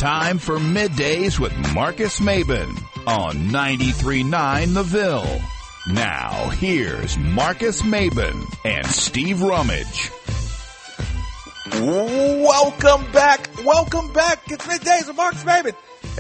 time for Middays with Marcus Maben on 93.9 The Ville. Now, here's Marcus Maben and Steve Rummage. Welcome back. It's Middays with Marcus Maben.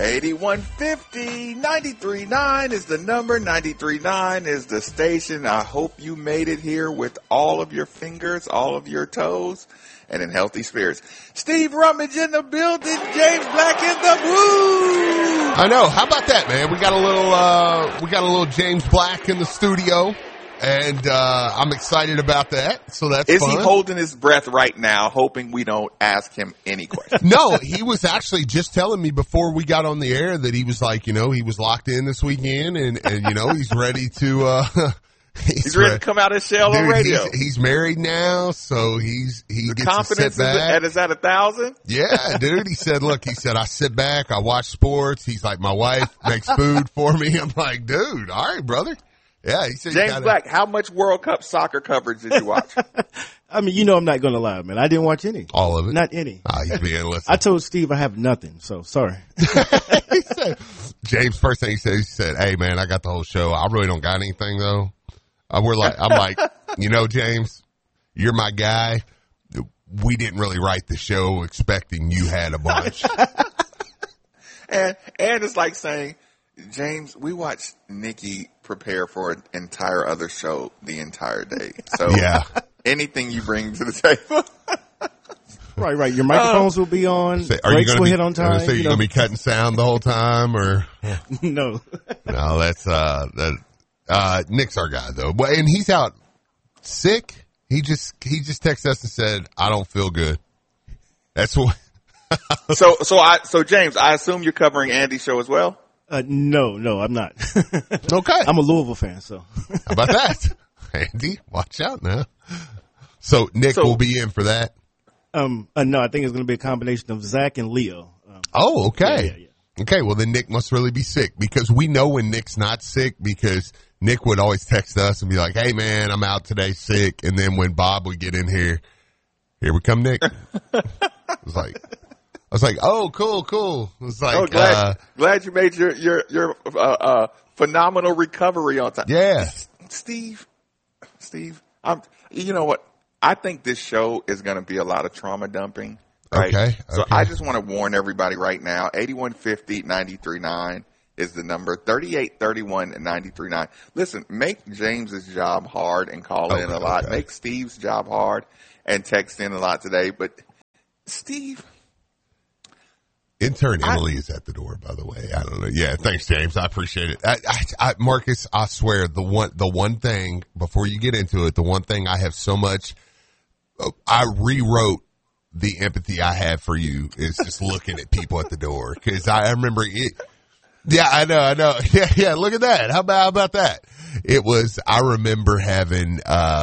8150 93.9 is the number. 93.9 is the station. I hope you made it here with all of your fingers, all of your toes, and in healthy spirits. Steve Rummage in the building. James Black in the booth. I know. How about that, man? We got a little James Black in the studio. And I'm excited about that, so that's fun. Is he holding his breath right now, hoping we don't ask him any questions? No, he was actually just telling me before we got on the air that he was like, he was locked in this weekend, and he's ready to he's ready to come out of his shell on radio. He's married now, so he gets confidence to sit back. Is at 1,000? Yeah, dude. He said, I sit back, I watch sports. He's like, my wife makes food for me. I'm like, dude, all right, brother. Yeah, he said James Black, how much World Cup soccer coverage did you watch? I mean, I'm not going to lie, man. I didn't watch any. All of it? Not any. He's being listened. I told Steve I have nothing, so sorry. He said, James, first thing he said, hey, man, I got the whole show. I really don't got anything, though. I'm like, James, you're my guy. We didn't really write the show expecting you had a bunch. and it's like saying, James, we watched Nikki prepare for an entire other show the entire day. So yeah, anything you bring to the table. Right. Your microphones will be on. Brakes will hit on time. So you're going to be cutting sound the whole time, or no? No, that's Nick's our guy though. Well, and he's out sick. He just texted us and said, "I don't feel good." That's what. So James, I assume you're covering Andy's show as well. No, I'm not. Okay. I'm a Louisville fan, so. How about that? Andy, watch out now. So Nick will be in for that? No, I think it's going to be a combination of Zach and Leo. Oh, okay. Yeah. Okay, well then Nick must really be sick, because we know when Nick's not sick, because Nick would always text us and be like, hey man, I'm out today sick. And then when Bob would get in here we come Nick. I was like, oh, cool. It was like, glad you made your phenomenal recovery on time. Yeah. Steve, you know what? I think this show is going to be a lot of trauma dumping. Right? Okay. So I just want to warn everybody right now, 8150 93.9 is the number, 3831 93.9. Listen, make James's job hard and call in a lot. Make Steve's job hard and text in a lot today. But Steve, intern Emily is at the door, by the way. I don't know. Yeah, thanks, James. I appreciate it. Marcus, I swear, the one thing, before you get into it, the one thing I have so much, I rewrote the empathy I have for you is just looking at people at the door. Because I remember it. Yeah, I know. Yeah, look at that. How about that? I remember having,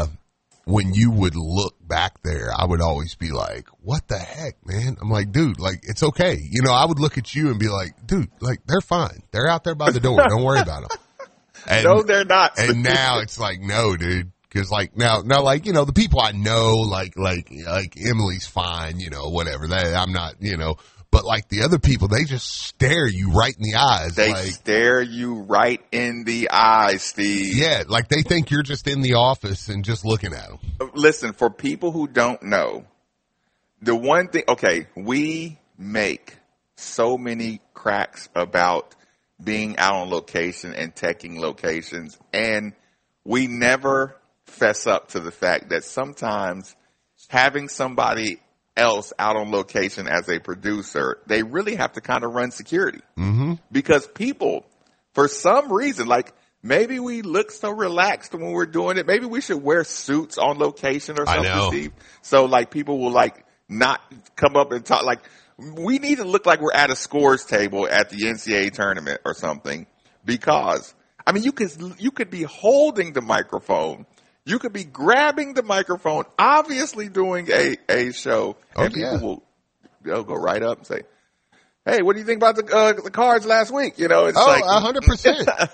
when you would look back there, I would always be like, what the heck, man? I'm like, dude, like, it's okay. I would look at you and be like, dude, like, they're fine. They're out there by the door. Don't worry about them. And, no, they're not. And now it's like, no, dude. Cause like now, like, the people I know, like Emily's fine, whatever. I'm not, but like the other people, they just stare you right in the eyes. They stare you right in the eyes, Steve. Yeah. Like they think you're just in the office and just looking at them. Listen, for people who don't know, the one thing, we make so many cracks about being out on location and teching locations, and we never fess up to the fact that sometimes having somebody else out on location as a producer, they really have to kind of run security. Mm-hmm. Because people, for some reason, like maybe we look so relaxed when we're doing it. Maybe we should wear suits on location or something, Steve. So like people will like not come up and talk. Like we need to look like we're at a scores table at the NCAA tournament or something, because I mean, you could be holding the microphone. You could be grabbing the microphone, obviously doing a show, and people they'll go right up and say, hey, what do you think about the Cards last week? It's 100%.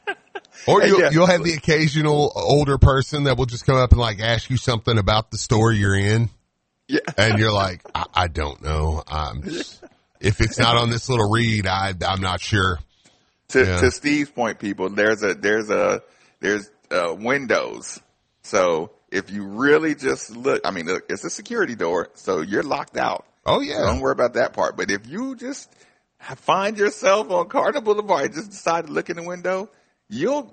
Or you'll have the occasional older person that will just come up and like ask you something about the store you're in. Yeah. And you're like, I don't know. If it's not on this little read, I'm not sure. To Steve's point, people, there's windows. So if you really just look, I mean, look, it's a security door, so you're locked out. Oh yeah. So don't worry about that part. But if you just find yourself on Carter Boulevard and just decide to look in the window, you'll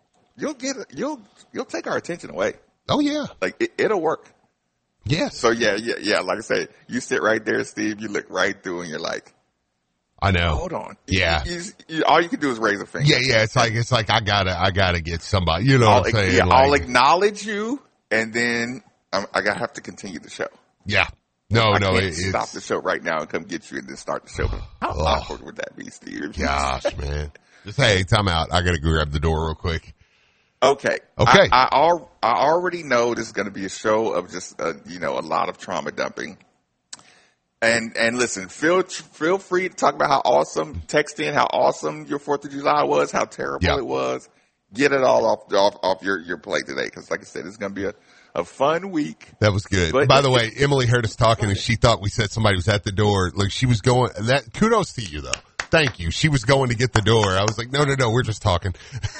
take our attention away. Oh yeah. Like it'll work. Yes. So yeah. Like I say, you sit right there, Steve, you look right through and you're like, I know. Hold on. Yeah. All you can do is raise a finger. Yeah. It's like I gotta get somebody. You know what I'm saying? Yeah. I'll acknowledge you, and then I gotta have to continue the show. Yeah. No. I can't stop the show right now and come get you and then start the show. How awkward would that be, Steve? Gosh, man. Just hey, time out. I gotta go grab the door real quick. Okay. Okay. I already know this is going to be a show of just a lot of trauma dumping. And listen, feel free to talk about how awesome, text in how awesome your 4th of July was, how terrible it was. Get it all off your plate today, because like I said, it's going to be a fun week. That was good. But by the way, Emily heard us talking and she thought we said somebody was at the door. Like she was going. That kudos to you though. Thank you. She was going to get the door. I was like, no, we're just talking.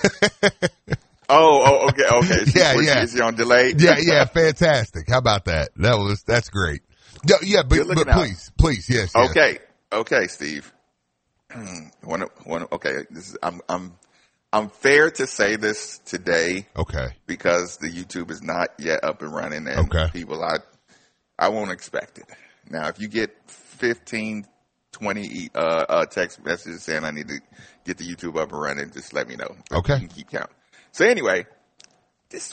Oh, okay. Yeah. Is she on delay? Yeah, fantastic. How about that? That's great. Yeah, but please, yes. Okay, Steve. Okay, this is I'm fair to say this today. Okay. Because the YouTube is not yet up and running, and people, I won't expect it. Now, if you get 15, 20 text messages saying I need to get the YouTube up and running, just let me know. Okay. You can keep count. So anyway, this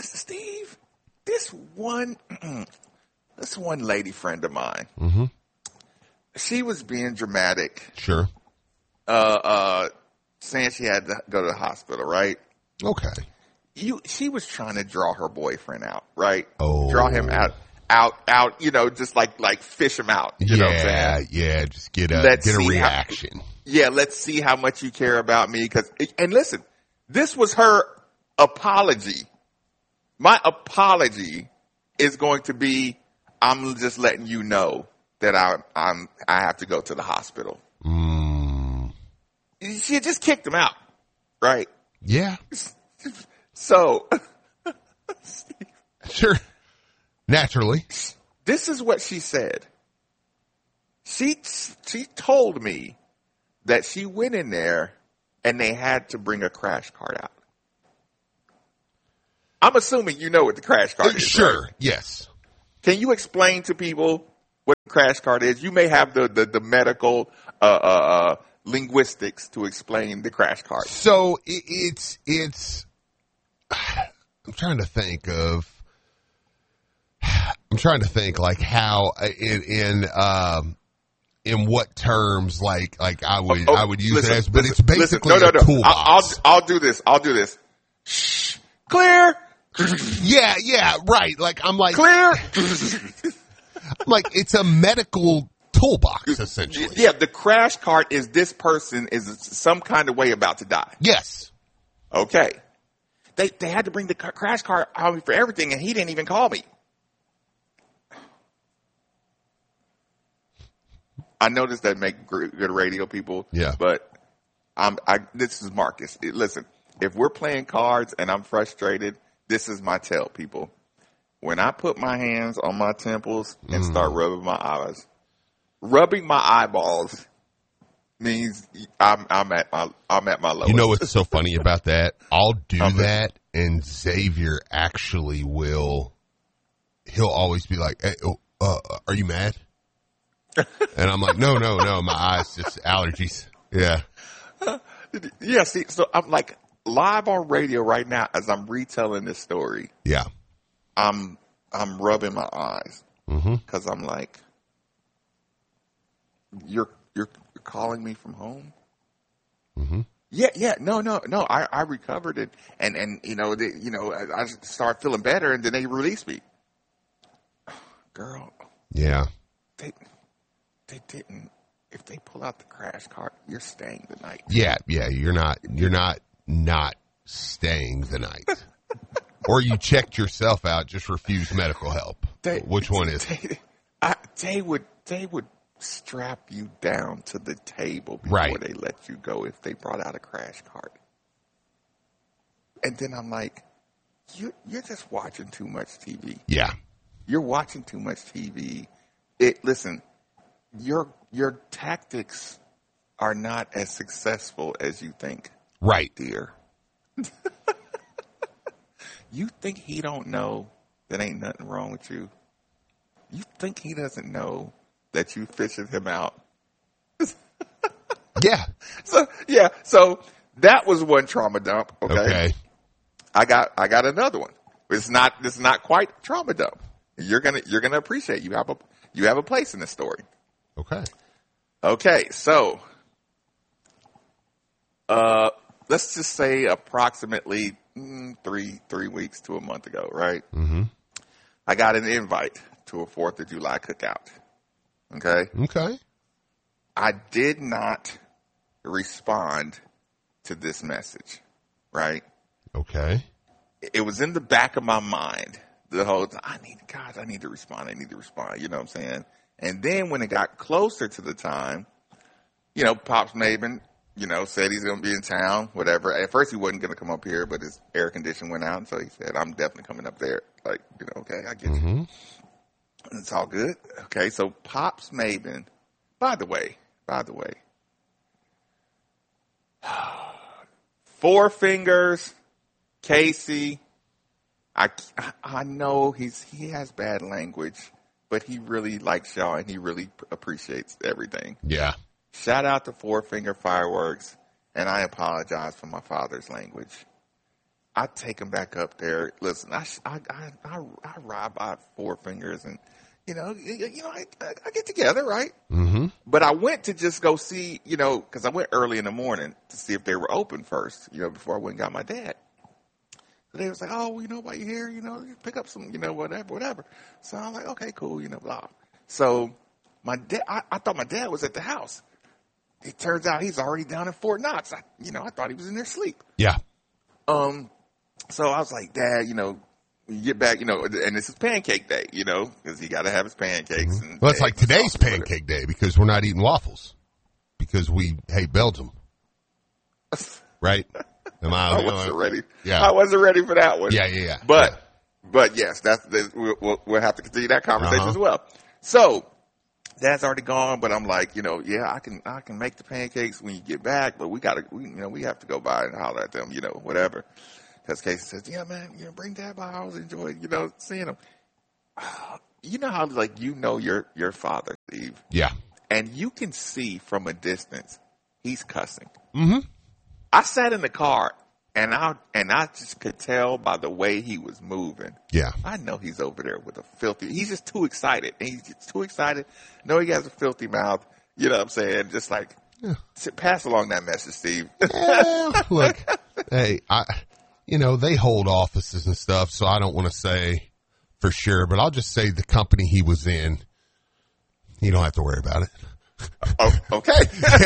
one lady friend of mine, she was being dramatic. Sure. Saying she had to go to the hospital, right? Okay. She was trying to draw her boyfriend out, right? Oh. Draw him out, just like fish him out. You know what I'm saying? Yeah, just get a reaction. Let's see how much you care about me. And listen, this was her apology. My apology is going to be, I'm just letting you know that I have to go to the hospital. She just kicked him out, right? Yeah. So, sure. Naturally. This is what she said. She told me that she went in there and they had to bring a crash cart out. I'm assuming you know what the crash cart is. Sure. Right? Yes. Can you explain to people what the crash cart is? You may have the medical linguistics to explain the crash cart. So it's I'm trying to think like how in what terms like I would use it as, but it's basically a toolbox. I'll do this. Shh. Clear. Yeah, right. Like I'm like clear. I'm like it's a medical toolbox essentially. Yeah, the crash cart is this person is some kind of way about to die. Yes. Okay. They had to bring the crash cart out for everything, and he didn't even call me. I know this doesn't make good radio, people. Yeah. But this is Marcus. Listen, if we're playing cards and I'm frustrated, this is my tell, people. When I put my hands on my temples and start rubbing my eyes, rubbing my eyeballs means I'm at my lowest. You know what's so funny about that? I'll do that, and Xavier actually will. He'll always be like, "Hey, are you mad?" And I'm like, no, my eyes just allergies. Yeah. Yeah. See, so I'm like live on radio right now as I'm retelling this story. Yeah. I'm rubbing my eyes because I'm like, you're calling me from home. Yeah. No. I recovered it, and I started feeling better, and then they released me. Girl. Yeah. They didn't. If they pull out the crash cart, you're staying the night. Yeah. You're not staying the night. Or you checked yourself out, just refused medical help. Which one is? They would strap you down to the table before they let you go if they brought out a crash cart. And then I'm like, you're just watching too much TV. Yeah. You're watching too much TV. Listen, your tactics are not as successful as you think. Right. Dear. You think he don't know that ain't nothing wrong with you? You think he doesn't know that you fishing him out? Yeah. So that was one trauma dump. Okay. I got another one. It's not quite trauma dump. You're gonna appreciate you have a place in this story. Okay. So, let's just say approximately 3 weeks to a month ago, right? Mm-hmm. I got an invite to a 4th of July cookout. Okay. I did not respond to this message, right? Okay. It was in the back of my mind the whole time. I need to respond. You know what I'm saying? And then when it got closer to the time, Pops Maben, said he's going to be in town, whatever. At first he wasn't going to come up here, but his air condition went out. And so he said, I'm definitely coming up there. Like, okay, I get you. It's all good. Okay. So Pops Maben, by the way, Four Fingers, Casey, I know he has bad language, but he really likes y'all and he really appreciates everything. Yeah. Shout out to Four Finger Fireworks, and I apologize for my father's language. I take him back up there. Listen, I ride by Four Fingers, and I get together, right? Mm-hmm. But I went to just go see, because I went early in the morning to see if they were open first, before I went and got my dad. So they was like, oh, while you're here, you pick up some, whatever. So I'm like, okay, cool, blah. So my dad, I thought my dad was at the house. It turns out he's already down in Fort Knox. I thought he was in there asleep. Yeah. So I was like, Dad, you get back, and this is pancake day, because he got to have his pancakes. Mm-hmm. Well, it's like today's pancake day because we're not eating waffles because we hate Belgium. Right? I wasn't ready. Yeah. I wasn't ready for that one. Yeah. But yes, we'll have to continue that conversation as well. So Dad's already gone, but I'm like, I can make the pancakes when you get back, but we have to go by and holler at them, whatever. Because Casey says, yeah, man, bring Dad by. I always enjoy, seeing him. You know how, your father, Steve. Yeah. And you can see from a distance, he's cussing. Mm-hmm. I sat in the car and I just could tell by the way he was moving. Yeah. I know he's over there with a filthy, he's just too excited. And he's just too excited. No, he has a filthy mouth. You know what I'm saying? Just pass along that message, Steve. Look, hey, they hold offices and stuff, so I don't want to say for sure, but I'll just say the company he was in, you don't have to worry about it. Oh, okay.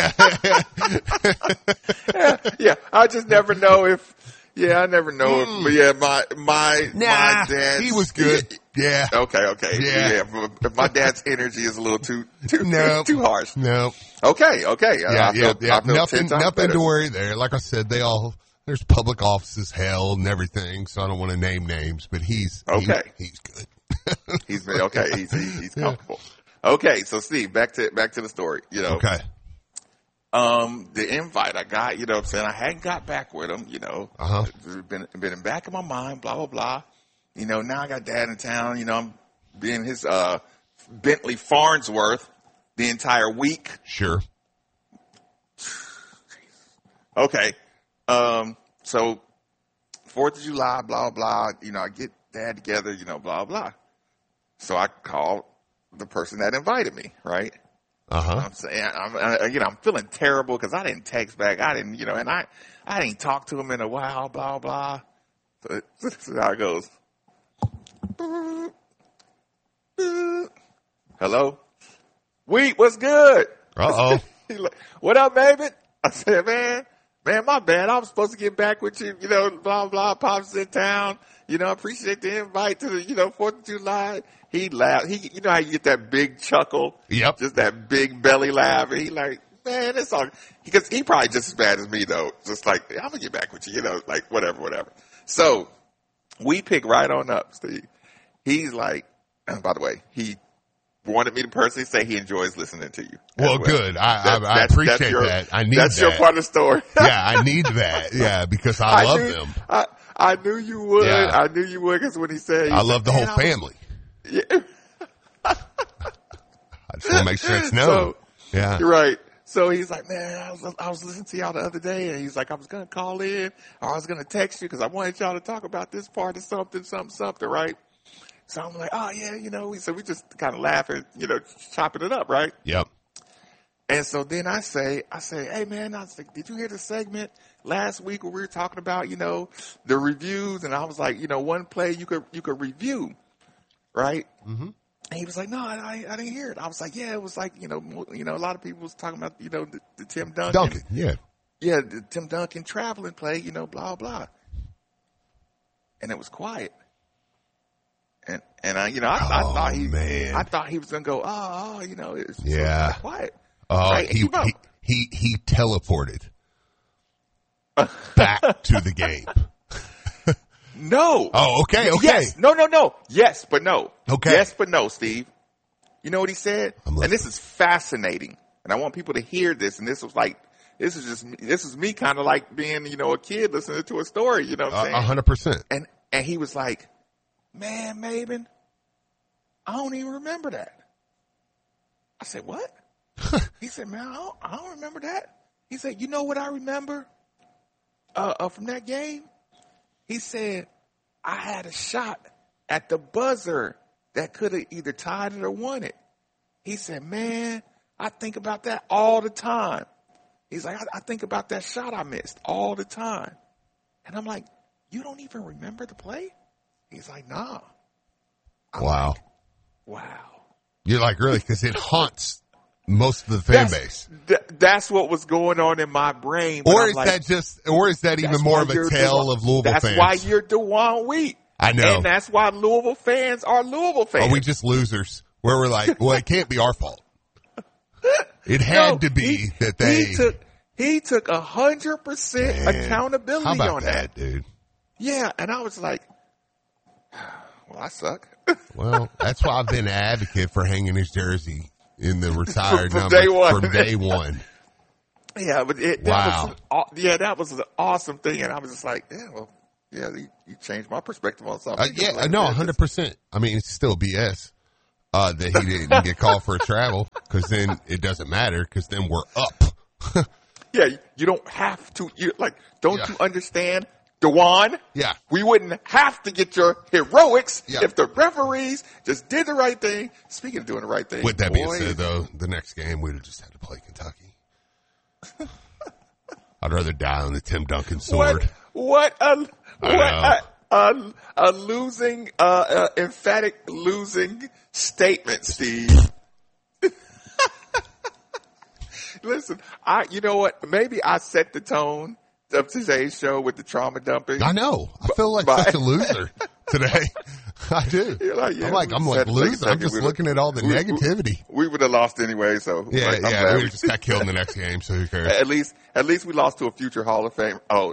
yeah. I just never know but my dad. He was good. Yeah. Okay. Yeah. If my dad's energy is a little too harsh. No. Okay. Yeah. Nothing to worry there. Like I said, there's public offices held and everything, so I don't want to name names, but he's okay. He's good. He's okay. He's comfortable. Okay, so Steve, back to the story. Okay. The invite I got, what I'm saying, I hadn't got back with him. It's been in the back of my mind, blah blah blah. Now I got Dad in town. I'm being his Bentley Farnsworth the entire week. Sure. Okay. So 4th of July, blah blah. I get Dad together. Blah blah. So I called the person that invited me, right? I'm saying, I'm feeling terrible because I didn't text back. I didn't, and I didn't talk to him in a while, blah, blah. So this is how it goes. Hello? Wheat, what's good? Uh-oh. He's like, what up, baby? I said, man, man, my bad. I was supposed to get back with you, blah, blah, Pop's in town. Appreciate the invite to the, 4th of July. He laughed. You know how you get that big chuckle? Yep. Just that big belly laugh. And he like, man, it's all, because he probably just as bad as me though. Just like, I'm gonna get back with you, like whatever. So we pick right on up, Steve. He's like, by the way, he wanted me to personally say he enjoys listening to you. Well, good. I appreciate that. I need that. That's your part of the story. Yeah, I need that. Yeah, because I love them. I knew you would. Yeah. I knew you would because when he said, I love the whole family. Yeah. I just want to make sure it's known. So, yeah. You're right. So he's like, man, I was listening to y'all the other day, and he's like, I was going to call in, or I was going to text you because I wanted y'all to talk about this part of something, right? So I'm like, oh, yeah, so we just kind of laughing, chopping it up, right? Yep. And so then I say, hey, man, I was like, did you hear the segment last week where we were talking about, the reviews? And I was like, one play you could review, right? Mm-hmm. And he was like, no, I didn't hear it. I was like, yeah, it was like, a lot of people was talking about, the Tim Duncan. Yeah. Yeah, the Tim Duncan traveling play, blah, blah. And it was quiet. And I thought he was going to go, it's yeah. so quiet. Oh, right? he teleported back to the game. No. Oh, okay. Yes. No. Yes, but no. Okay. Yes, but no, Steve. You know what he said? And this is fascinating. And I want people to hear this. And this is me kind of like being, a kid listening to a story, you know what I'm saying? 100%. And he was like, man, Maben, I don't even remember that. I said, what? He said, man, I don't remember that. He said, you know what I remember from that game? He said, I had a shot at the buzzer that could have either tied it or won it. He said, man, I think about that all the time. He's like, I think about that shot I missed all the time. And I'm like, you don't even remember the play? He's like, nah. Wow. Like, wow. You're like, really? Because it haunts most of the fan base. That's what was going on in my brain. Or is that even more of a tale of Louisville fans? That's why you're DeJuan Wheat. I know. And that's why Louisville fans are Louisville fans. Are we just losers? Where we're like, well, it can't be our fault. It had to be that they. He took 100% accountability How about on that, dude. Yeah, and I was like, well, I suck. Well, that's why I've been an advocate for hanging his jersey in the retired from number from day one. Yeah, but that was an awesome thing, and I was just like, you changed my perspective on something. No, 100%. I mean, it's still BS that he didn't get called for a travel, because then it doesn't matter, because then we're up. Yeah, you don't have to. You understand, DeJuan? Yeah. We wouldn't have to get your heroics if the referees just did the right thing. Speaking of doing the right thing. With that being said, though, the next game we'd have just had to play Kentucky. I'd rather die on the Tim Duncan sword. What a losing, emphatic losing statement, Steve. Listen, you know what? Maybe I set the tone of today's show with the trauma dumping. I know. I feel like such a loser today. I do. I'm like loser. I'm just looking at all the negativity. We would have lost anyway, so. We just got killed in the next game, so who cares? At least we lost to a future Hall of Fame. Oh,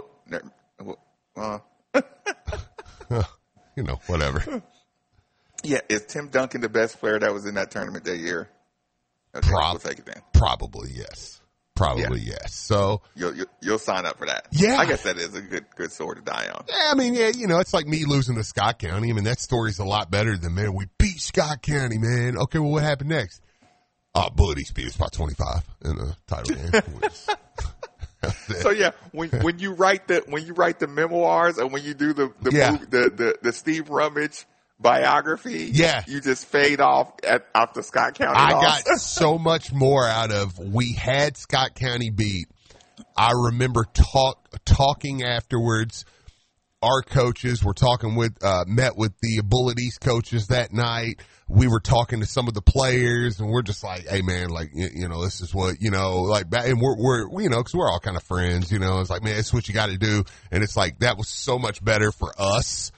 whatever. Yeah, is Tim Duncan the best player that was in that tournament that year? Okay, we'll take it then. Probably yes. Yes. So you'll sign up for that. Yeah, I guess that is a good sword to die on. Yeah, I mean, it's like me losing to Scott County. I mean, that story's a lot better than, man, we beat Scott County, man. Okay, well, what happened next? Bullet East beat us by 25 in the title game. So yeah, when you write the memoirs and when you do the Steve Rummage biography, you just fade off after Scott County lost. Got so much more out of, we had Scott County beat. I remember talking afterwards our coaches. We're talking with, met with the Bullet East coaches that night. We were talking to some of the players, and we're just like, hey man, like, you know, this is what, you know, like, and we're, you know, cause we're all kind of friends, you know, it's like, man, it's what you got to do. And it's like, that was so much better for us,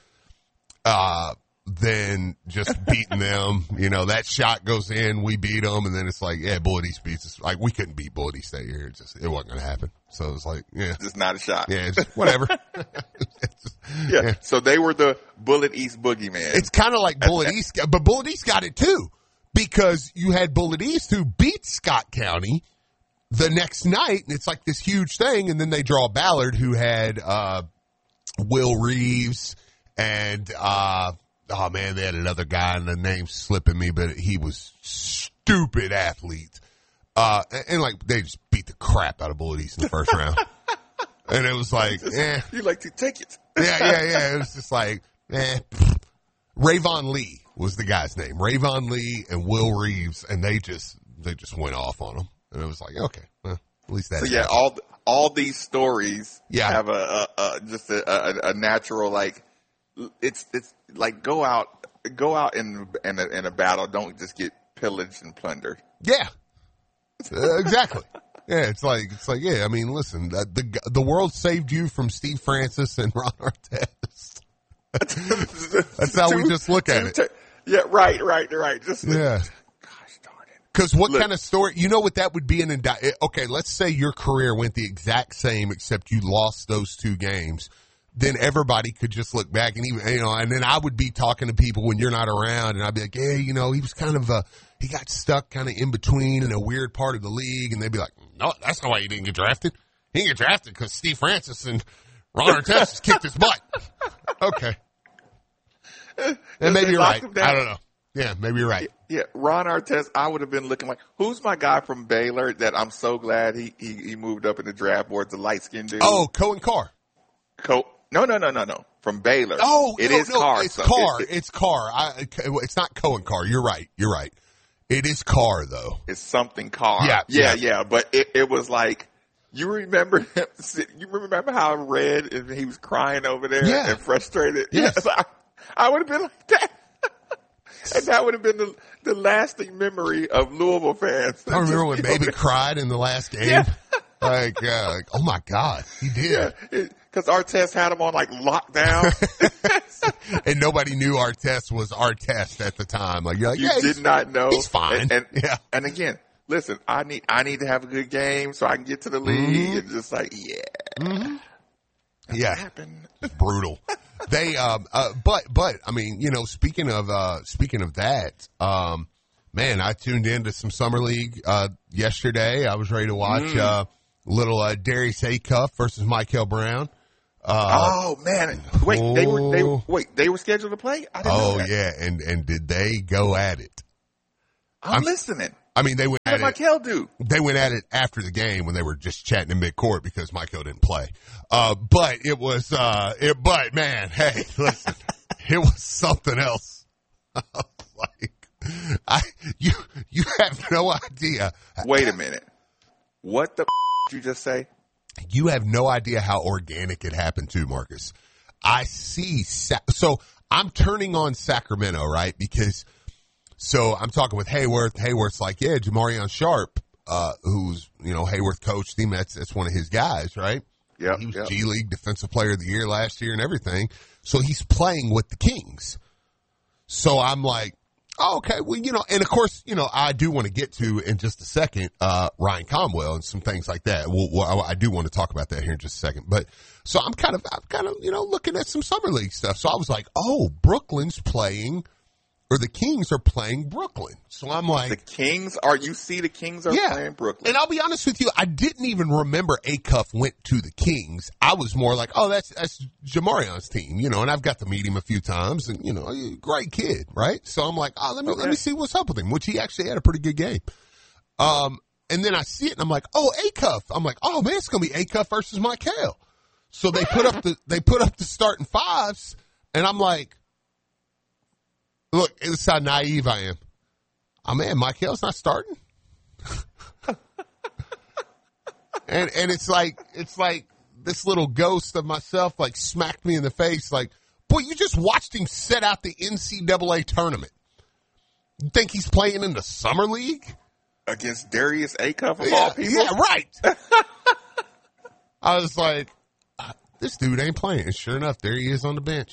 than just beating them. You know, that shot goes in, we beat them, and then it's like, yeah, Bullet East beats us. Like, we couldn't beat Bullet East that year. It wasn't going to happen. So it's like, yeah. Just not a shot. Yeah, just whatever. Yeah. So they were the Bullet East boogeyman. It's kind of like Bullet East, but Bullet East got it too, because you had Bullet East who beat Scott County the next night, and it's like this huge thing, and then they draw Ballard, who had Will Reeves and oh man, they had another guy, and the name's slipping me, but he was stupid athlete. And like, they just beat the crap out of Bullet East in the first round. And it was like, You like to take it. Yeah. It was just like, Rayvon Lee was the guy's name. Rayvon Lee and Will Reeves, and they just went off on him. And it was like, okay, well, at least that's. So yeah, all these stories have a natural, like, it's like go out in a battle. Don't just get pillaged and plundered. Yeah, exactly. Yeah, it's like yeah. I mean, listen, the world saved you from Steve Francis and Ron Artest. That's how we just look at it. Yeah, right. Just yeah. Gosh darn it. Because what kind of story? You know what that would be an indictment. Okay, let's say your career went the exact same, except you lost those 2 games. Then everybody could just look back, and even, you know, and then I would be talking to people when you're not around, and I'd be like, hey, you know, he was kind of he got stuck kind of in between in a weird part of the league, and they'd be like, no, that's not why he didn't get drafted. He didn't get drafted because Steve Francis and Ron Artest kicked his butt. Okay. And maybe you're right. I don't know. Yeah, maybe you're right. Yeah, Ron Artest, I would have been looking like, who's my guy from Baylor that I'm so glad he moved up in the draft board, the light-skinned dude? Oh, Cohen Carr. No. From Baylor. Oh, it is Carr. It's Carr. It's Carr. It's not Cohen Carr. You're right. It is Carr, though. It's something Carr. Yeah. But it was like, you remember how red and he was crying over there and frustrated? Yes. I would have been like that. And that would have been the lasting memory of Louisville fans. I remember when Baby cried in the last game. Yeah. Like, oh my God, he did. Yeah, because Artest had him on like lockdown. And nobody knew Artest was Artest at the time. Like, you're like, you did not know. He's fine. And again, listen, I need to have a good game so I can get to the league. Mm-hmm. And just like, yeah, happened. It's brutal. They, but I mean, you know, speaking of that, man, I tuned into some summer league yesterday. I was ready to watch little Darius Acuff versus Michael Brown. Oh man! Wait, they were scheduled to play? I didn't know that. Yeah, and did they go at it? I'm listening. I mean, they went at it. What did Michael do? They went at it after the game when they were just chatting in midcourt because Michael didn't play. But it was, but man, hey, listen, it was something else. You have no idea. Wait a minute. What the did you just say? You have no idea how organic it happened too, Marcus. I see. So I'm turning on Sacramento, right? Because, so I'm talking with Hayworth. Hayworth's like, yeah, Jamarion Sharp, who's, you know, Hayworth coached him. That's one of his guys, right? Yeah. He was G League Defensive Player of the Year last year and everything. So he's playing with the Kings. So I'm like, oh, okay. Well, you know, and of course, you know, I do want to get to in just a second, Ryan Comwell and some things like that. I do want to talk about that here in just a second. But so I'm kind of, you know, looking at some summer league stuff. So I was like, oh, Brooklyn's playing, or the Kings are playing Brooklyn. So I'm like, the Kings are playing Brooklyn. And I'll be honest with you, I didn't even remember Acuff went to the Kings. I was more like, oh, that's Jamarion's team, you know, and I've got to meet him a few times, and, you know, great kid, right? So I'm like, oh, let me see what's up with him, which he actually had a pretty good game. And then I see it and I'm like, oh, Acuff. I'm like, oh man, it's going to be Acuff versus Michael. So they put up the starting fives, and I'm like, look, it's how naive I am. Oh man, Michael's not starting. And it's like this little ghost of myself, like, smacked me in the face, like, boy, you just watched him set out the NCAA tournament. You think he's playing in the summer league? Against Darius Acuff of all people? Yeah, right. I was like, this dude ain't playing. And sure enough, there he is on the bench.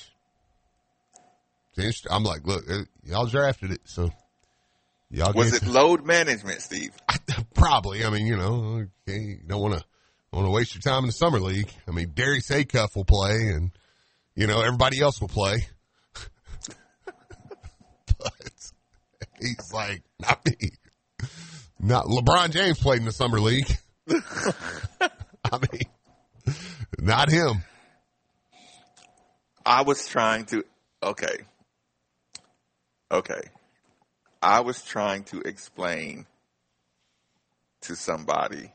I'm like, look, y'all drafted it, so y'all. Was it load management, Steve? Probably. I mean, you know, you don't want to waste your time in the summer league. I mean, Darius Acuff will play, and you know everybody else will play. But he's like, not me. Not LeBron James played in the summer league. I mean, not him. I was trying to. Okay. I was trying to explain to somebody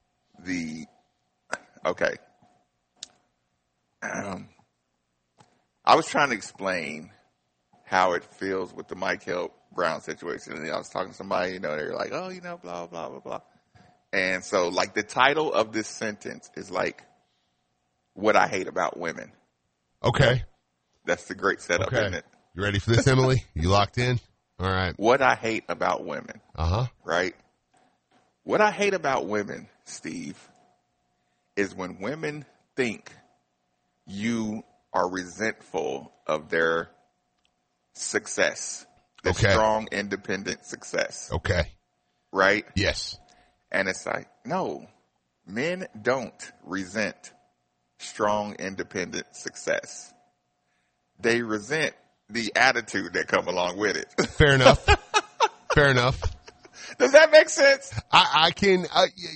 I was trying to explain how it feels with the Michael Brown situation. And I was talking to somebody, you know, they're like, oh, you know, blah, blah, blah, blah. And so, like, the title of this sentence is like, what I hate about women. Okay. That's the great setup, isn't it? You ready for this, Emily? You locked in? All right. What I hate about women. Uh-huh. Right? What I hate about women, Steve, is when women think you are resentful of their success. Their strong, independent success. Okay. Right? Yes. And it's like, no, men don't resent strong, independent success. They resent the attitude that come along with it. Fair enough. Fair enough. Does that make sense? I can,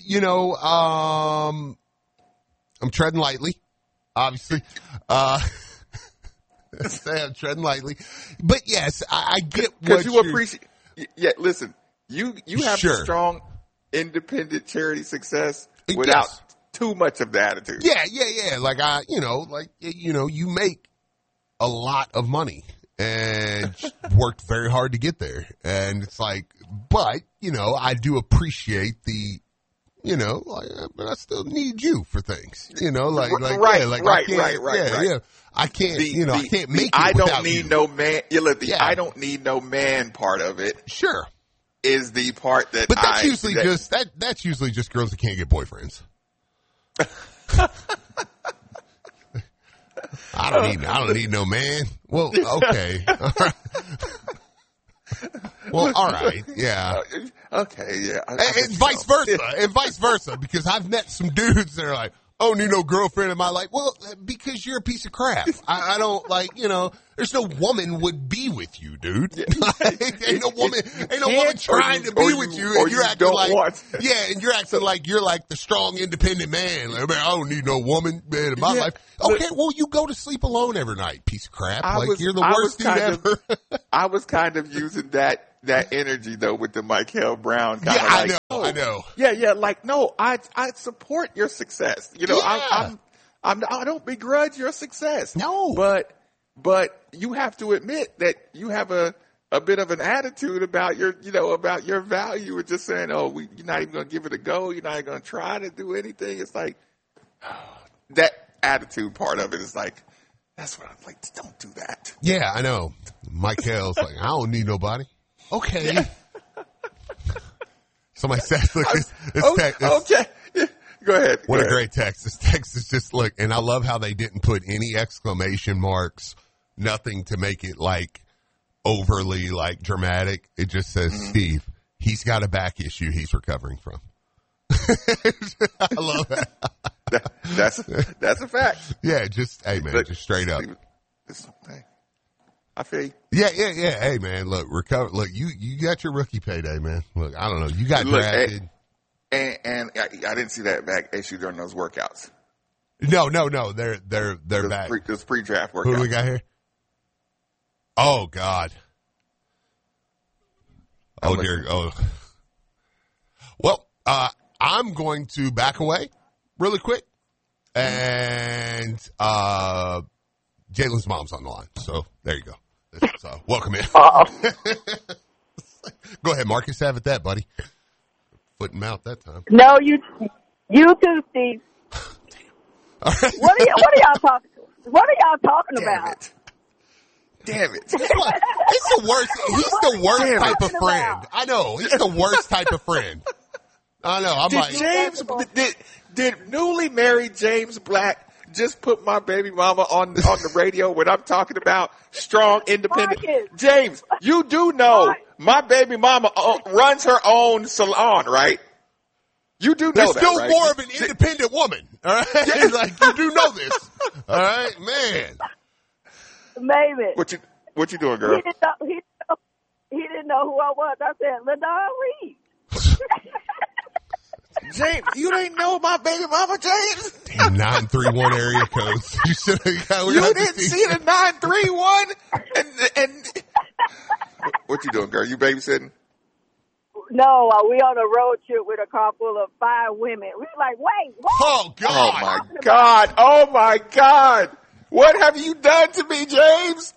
I'm treading lightly, obviously. I'm treading lightly. But yes, I get what because you appreciate. Yeah, listen, you have strong, independent charity success without too much of the attitude. Yeah. Like you make a lot of money and worked very hard to get there. And it's like, but, you know, I do appreciate the, you know, like, but I still need you for things, you know, like, right. I can't, I can't make it I without don't need you. no man. I don't need no man part of it. Sure. Is the part that but that's usually just girls that can't get boyfriends. I don't need no man. Well, okay. All right. Well, all right. Yeah. Okay. Yeah. And vice versa. And vice versa. Because I've met some dudes that are like, I don't need no girlfriend. Am I like, well, because you're a piece of crap. I don't there's no woman would be with you, dude. ain't no woman trying to be with you. And you're acting like, and you're acting like you're like the strong, independent man. Like, man, I don't need no woman, man, in my life. Okay, well, you go to sleep alone every night, piece of crap. You're the worst dude ever. I was kind of using that energy though with the Michael Brown kind of like, I know. Yeah, like, no, I support your success. You know, I don't begrudge your success. No. But you have to admit that you have a bit of an attitude about your value of just saying, oh, you're not even going to give it a go. You're not even going to try to do anything. It's like that attitude part of it is like, that's what I'm like, don't do that. Yeah, I know. Michael's like, I don't need nobody. Okay. Yeah. Somebody said, look, this text. Okay. Go ahead. What a great text. This text is just, look, and I love how they didn't put any exclamation marks, nothing to make it like overly like dramatic. It just says, Steve, he's got a back issue he's recovering from. I love that. That's a fact. Yeah, just, hey man, just straight up. I feel you. Yeah. Hey man, look, recover. Look, you got your rookie payday, man. Look, I don't know. You got drafted. And I didn't see that back issue during those workouts. No. They're back. Those pre-draft workouts. Who do we got here? Oh God. Oh dear. Oh. Well, I'm going to back away really quick, and Jalen's mom's on the line. So there you go. So welcome in. Go ahead, Marcus. Have at that, buddy. Foot and mouth that time. No, you too, Steve. All right. What are y'all talking about? Damn it. It's the worst. He's the worst type of friend. I know. He's the worst type of friend. I know. Did newly married James Black just put my baby mama on the radio when I'm talking about strong, independent? Marcus. James, you do know my baby mama runs her own salon, right? You do know There's that, still right? more of an independent woman. All right. Like, you do know this. All right, man. Maybe. What you doing, girl? He didn't know who I was. I said, LaDon Reed. James, you didn't know my baby mama, James? Damn, 931 area codes. You should have. You didn't see the 931? And what you doing, girl? You babysitting? No, we on a road trip with a car full of 5 women. We were like, wait, what? Oh, God. Oh, my God. Oh, my God. What have you done to me, James?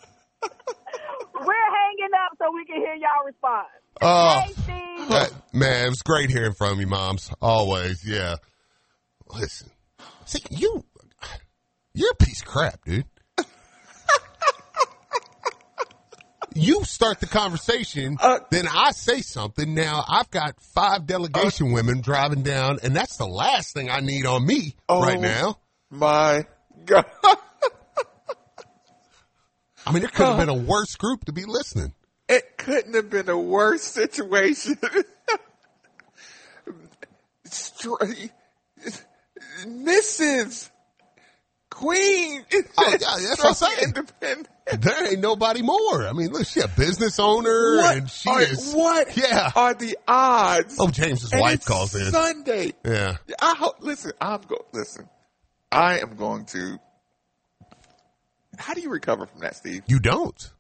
We're hanging up so we can hear y'all respond. Oh, hey, Steve. man, it was great hearing from you, moms. Always, yeah. Listen, see, you're a piece of crap, dude. You start the conversation, then I say something. Now, I've got 5 delegation women driving down, and that's the last thing I need on me right now. My God. I mean, there could have been a worse group to be listening. It couldn't have been a worse situation. Mrs. Queen. Oh, yeah, that's what I'm saying. Independent. There ain't nobody more. I mean, look, she's a business owner, and she is. What are the odds? Oh, James's and wife calls in. Sunday. Yeah. Listen, I am going to. How do you recover from that, Steve? You don't.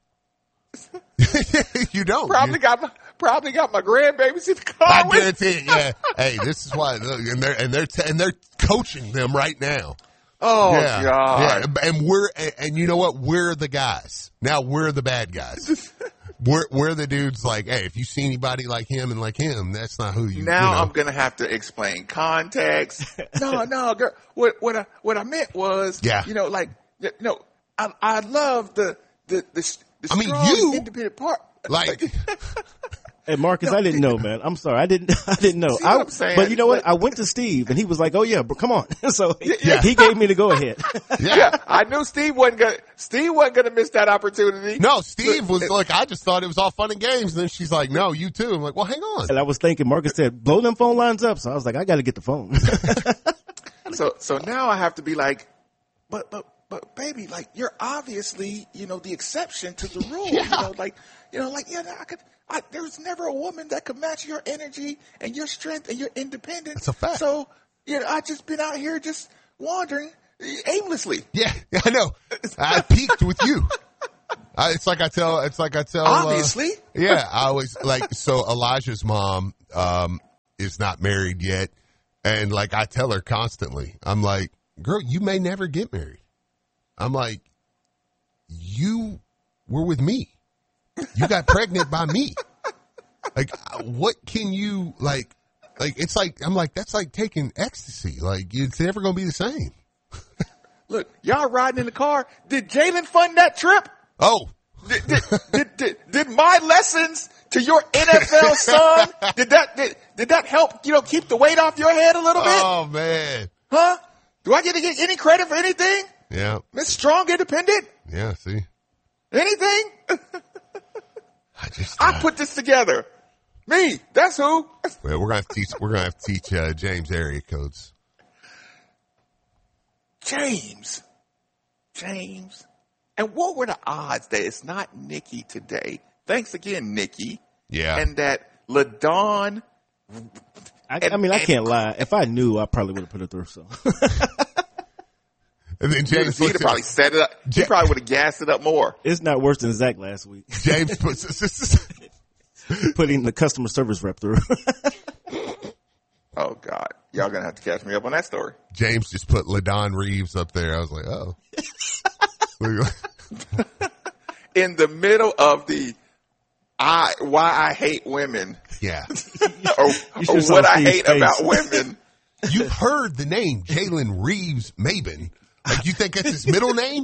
You don't. Probably got my grandbabies in the car. I guarantee it. Yeah. Hey, this is why, and they're coaching them right now. Oh, yeah, God. Yeah. And you know what? We're the guys. Now we're the bad guys. We're the dudes like, hey, if you see anybody like him and like him, that's not who you. Now you know. I'm gonna have to explain context. No, girl. What I meant was, yeah. You know, like, you know, I love the strong, independent part. Like. Hey, Marcus, I didn't know, man. I'm sorry. I didn't know. See what I'm saying? But you know what? I went to Steve and he was like, oh yeah, but come on. So he gave me the go ahead. Yeah. I knew Steve wasn't gonna miss that opportunity. No, Steve was like, I just thought it was all fun and games. And then she's like, no, you too. I'm like, well, hang on. And I was thinking, Marcus said, blow them phone lines up. So I was like, I got to get the phone. So now I have to be like, but baby, like, you're obviously, you know, the exception to the rule. Yeah. There's never a woman that could match your energy and your strength and your independence. That's a fact. So, you know, I just been out here just wandering aimlessly. Yeah, I know. I peaked with you. It's like I tell. Obviously. Yeah, I always like. So Elijah's mom is not married yet, and like I tell her constantly, I'm like, girl, you may never get married. I'm like, you were with me. You got pregnant by me. Like, what can you, like, it's like, I'm like, that's like taking ecstasy. Like, it's never going to be the same. Look, y'all riding in the car. Did Jalen fund that trip? Oh. Did my lessons to your NFL son, did that help, you know, keep the weight off your head a little bit? Oh, man. Huh? Do I get to get any credit for anything? Yeah. Miss Strong Independent? Yeah, see? Anything? I put this together. Me, that's who. Well, we're gonna have to teach James area codes. James. And what were the odds that it's not Nikki today? Thanks again, Nikki. Yeah. And that LaDon. I can't lie. If I knew, I probably would have put it through. So. And then James he'd have probably set it up. He probably would have gassed it up more. It's not worse than Zach last week. James puts putting the customer service rep through. Oh God, y'all gonna have to catch me up on that story. James just put LaDon Reeves up there. I was like, oh. In the middle of the why I hate women. Yeah. or what I hate about women. You've heard the name Jalen Reeves-Maybin. Like, you think that's his middle name?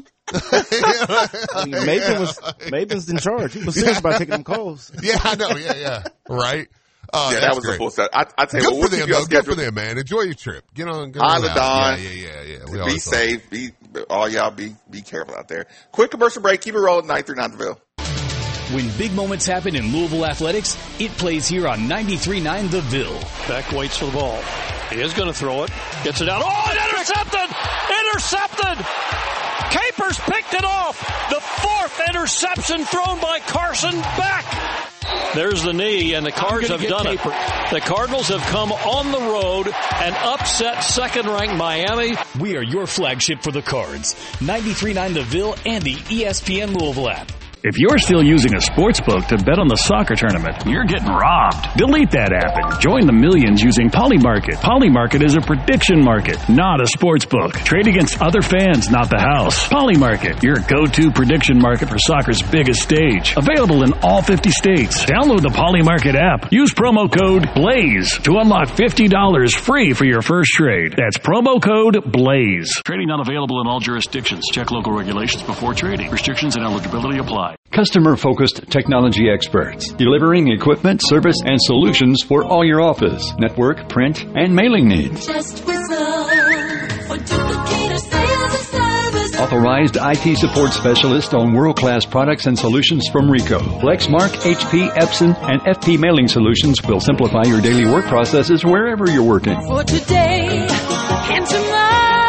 Maybin's in charge. He was serious about taking them calls. Yeah, I know. Yeah. Right. Yeah, that was great. A full set. I tell you, good for them, though. Good for them, man. Enjoy your trip. Get on. Isla Dawn. Yeah. Be safe. All y'all be careful out there. Quick commercial break. Keep it rolling. 93.9 The Ville. When big moments happen in Louisville athletics, it plays here on 93.9 The Ville. Beck waits for the ball. He is going to throw it. Gets it out. Oh, intercepted! Intercepted! Capers picked it off. The fourth interception thrown by Carson Beck. There's the knee, and the Cards have done it. The Cardinals have come on the road and upset second-ranked Miami. We are your flagship for the Cards. 93.9 The Ville and the ESPN Louisville app. If you're still using a sportsbook to bet on the soccer tournament, you're getting robbed. Delete that app and join the millions using Polymarket. Polymarket is a prediction market, not a sportsbook. Trade against other fans, not the house. Polymarket, your go-to prediction market for soccer's biggest stage. Available in all 50 states. Download the Polymarket app. Use promo code BLAZE to unlock $50 free for your first trade. That's promo code BLAZE. Trading not available in all jurisdictions. Check local regulations before trading. Restrictions and eligibility apply. Customer-focused technology experts, delivering equipment, service, and solutions for all your office, network, print, and mailing needs. Just whistle for Duplicator Sales and Service. Authorized IT support specialist on world-class products and solutions from Rico. Lexmark, HP, Epson, and FP Mailing Solutions will simplify your daily work processes wherever you're working. For today and tomorrow.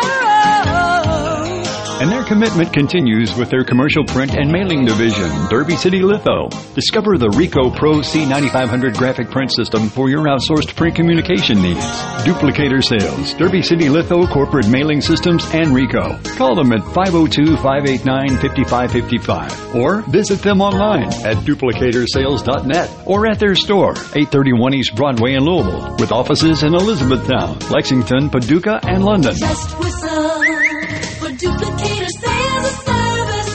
And their commitment continues with their commercial print and mailing division, Derby City Litho. Discover the Rico Pro C9500 graphic print system for your outsourced print communication needs. Duplicator Sales, Derby City Litho Corporate Mailing Systems, and Rico. Call them at 502-589-5555 or visit them online at duplicatorsales.net or at their store, 831 East Broadway in Louisville, with offices in Elizabethtown, Lexington, Paducah, and London. Just whistle for Duplicator Sales and Service.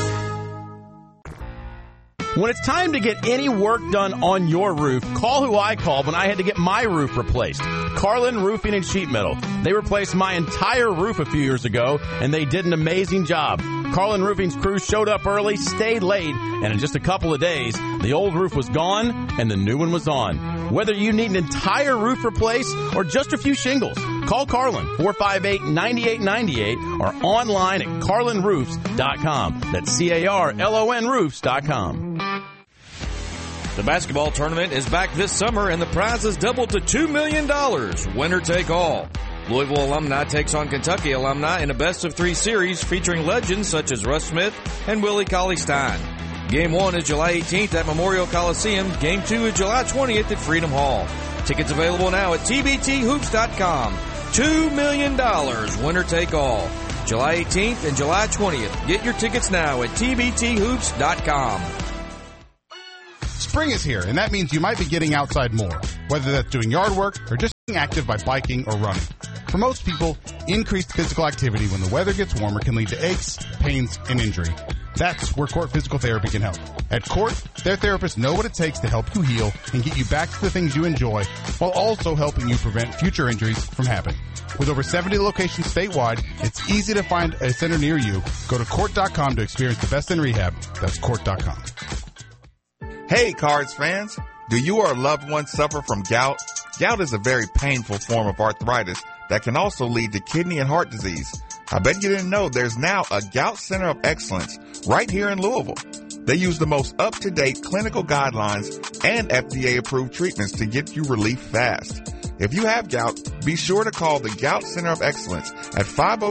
When it's time to get any work done on your roof, call who I called when I had to get my roof replaced. Carlin Roofing and Sheet Metal. They replaced my entire roof a few years ago, and they did an amazing job. Carlin Roofing's crew showed up early, stayed late, and in just a couple of days, the old roof was gone and the new one was on. Whether you need an entire roof replaced or just a few shingles, call Carlin, 458-9898, or online at carlinroofs.com. That's CARLON roofs.com. The basketball tournament is back this summer, and the prizes doubled to $2 million. Winner take all. Louisville alumni takes on Kentucky alumni in a best-of-3 series featuring legends such as Russ Smith and Willie Cauley-Stein. Game 1 is July 18th at Memorial Coliseum. Game 2 is July 20th at Freedom Hall. Tickets available now at tbthoops.com. $2 million, winner take all. July 18th and July 20th. Get your tickets now at tbthoops.com. Spring is here, and that means you might be getting outside more, whether that's doing yard work or just being active by biking or running. For most people, increased physical activity when the weather gets warmer can lead to aches, pains, and injury. That's where Court Physical Therapy can help. At Court, their therapists know what it takes to help you heal and get you back to the things you enjoy, while also helping you prevent future injuries from happening. With over 70 locations statewide, it's easy to find a center near you. Go to Court.com to experience the best in rehab. That's Court.com. Hey, Cards fans. Do you or a loved one suffer from gout? Gout is a very painful form of arthritis that can also lead to kidney and heart disease. I bet you didn't know there's now a Gout Center of Excellence right here in Louisville. They use the most up-to-date clinical guidelines and FDA-approved treatments to get you relief fast. If you have gout, be sure to call the Gout Center of Excellence at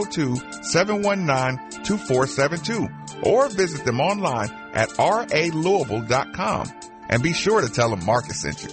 502-719-2472 or visit them online at ralouisville.com. And be sure to tell them Marcus sent you.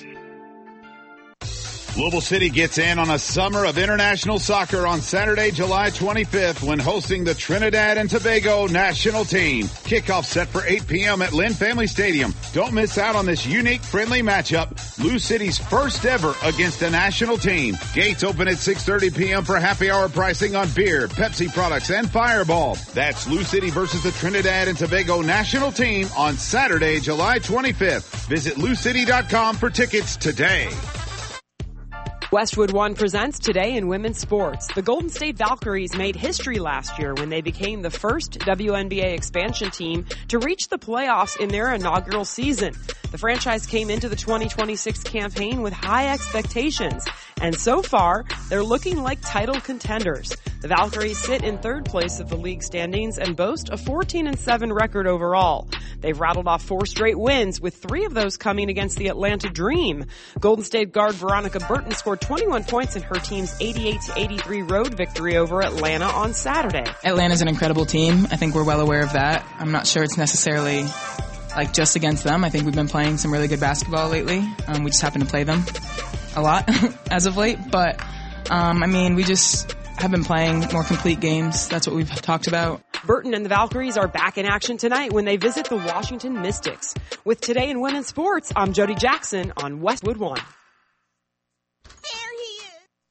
Louisville City gets in on a summer of international soccer on Saturday, July 25th when hosting the Trinidad and Tobago national team. Kickoff set for 8 p.m. at Lynn Family Stadium. Don't miss out on this unique, friendly matchup. Lou City's first ever against a national team. Gates open at 6:30 p.m. for happy hour pricing on beer, Pepsi products, and Fireball. That's Lou City versus the Trinidad and Tobago national team on Saturday, July 25th. Visit LouCity.com for tickets today. Westwood One presents Today in Women's Sports. The Golden State Valkyries made history last year when they became the first WNBA expansion team to reach the playoffs in their inaugural season. The franchise came into the 2026 campaign with high expectations, and so far, they're looking like title contenders. The Valkyries sit in third place of the league standings and boast a 14-7 record overall. They've rattled off 4 straight wins, with 3 of those coming against the Atlanta Dream. Golden State guard Veronica Burton scored 21 points in her team's 88-83 road victory over Atlanta on Saturday. Atlanta's an incredible team. I think we're well aware of that. I'm not sure it's necessarily like just against them. I think we've been playing some really good basketball lately. We just happen to play them a lot as of late. But, we just have been playing more complete games. That's what we've talked about. Burton and the Valkyries are back in action tonight when they visit the Washington Mystics. With Today in Women's Sports, I'm Jody Jackson on Westwood One.